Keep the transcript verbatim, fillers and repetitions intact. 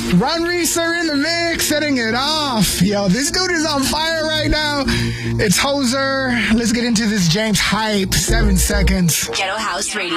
Ron Reeser in the mix, setting it off. Yo, this dude is on fire right now. It's Hoser. Let's get into this James hype. Seven seconds. Ghetto House Radio.